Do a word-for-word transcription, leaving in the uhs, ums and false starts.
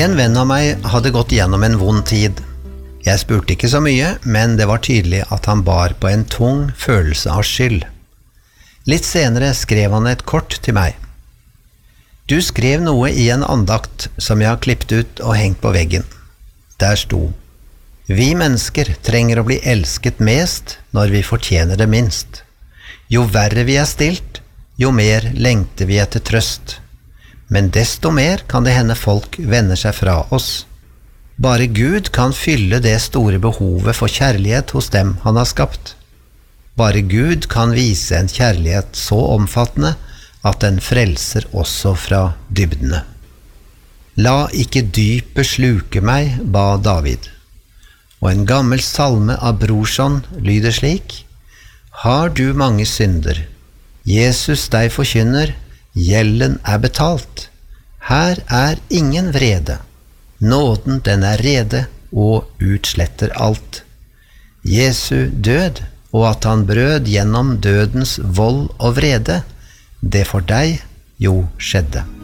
En venn av meg hadde gått gjennom en vond tid. Jeg spurte ikke så mye, men det var tydelig at han bar på en tung følelse av skyld. Litt senere skrev han et kort til meg. Du skrev noe i en andakt som jeg har klippet ut og hengt på veggen. Der sto: Vi mennesker trenger å bli elsket mest når vi fortjener det minst. Jo verre vi er stilt, jo mer lengter vi etter trøst. Men desto mer kan det hende folk vender seg fra oss. Bare Gud kan fylle det store behovet for kjærlighet hos dem han har skapt. Bare Gud kan vise en kjærlighet så omfattende at den frelser også fra dybdene. La ikke dypet sluke meg, ba David. Og en gammel salme av Brorson lyder slik: Har du mange synder? Jesus deg forkynner, gjelden er betalt. Her er ingen vrede. Nåden den er rede og utsletter alt. Jesu død, og at han brød gjennom dødens vold og vrede, det for deg jo skjedde.